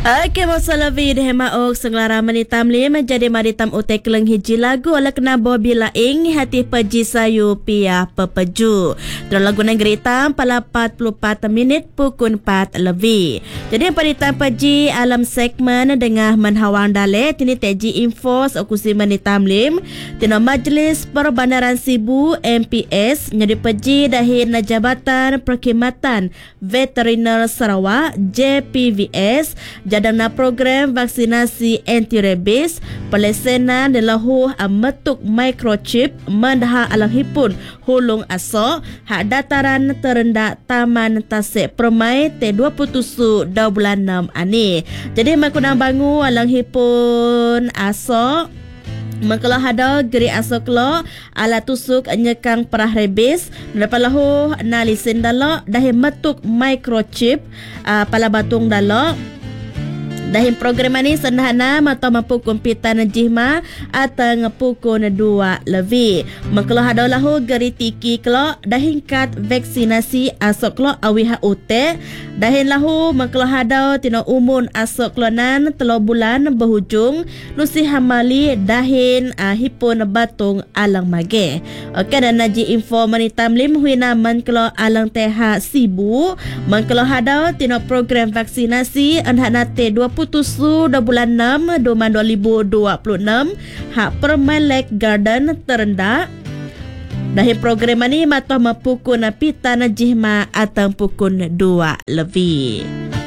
Okey, masalah video hema ok senglara manitam lim jadi maritam utek leng hiji lagu ala kena bobi laing hati peji sayu pia pepeju. Terus lagu negeri tam pala 44 minit pukul 4 lebih. Jadi paritam peji alam segmen dengan menhawang dale tini teji info okusi manitam lim tino Majlis Perbandaran Sibu MPS nyadi peji dahin Jabatan Perkhidmatan Veteriner Sarawak JPVS jadana program vaksinasi anti-rabies pelesenan delahu metuk microchip mendaha alanghipun hulung asok hak dataran terendah Taman Tasik Permai T27 bulan 6 ani. Jadi makunang bangu alanghipun asok mengkelah ada geri asok lo ala tusuk nyekang perah rabies dapat lahu nalisin dalo dahi metuk microchip pala batung dalo. Dahin program ini sederhana atau mampu komputer jihma atau ngepukul 2 lebih. Mengkelah ada lahu geri tiki kelo dahin kad vaksinasi asok lo awiha ute. Dahin lahu mengkelah ada tino umun asok lo nan 3 bulan berhujung nusi hamali dahin hipun batung alang mage. Okey, dan naji info manitam lim huina mengkelah alang teha sibu. Mengkelah ada tino program vaksinasi anhanate 27 bulan 6 2026 hak Permalek Garden terendah. Dahi program ini matah mapukun pita najihma atau pukun 2 lebih.